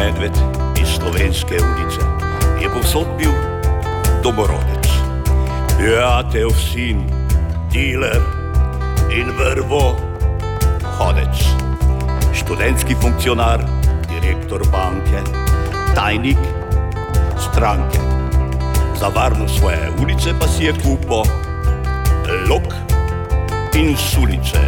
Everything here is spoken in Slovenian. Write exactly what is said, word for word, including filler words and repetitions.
medved iz slovenske ulice je povsod bil domorodec. Jatev sin, diler in vrvo hodec. Študentski funkcionar, direktor banke, tajnik stranke. Za varnost svoje ulice pa si je kupil lok in sulice.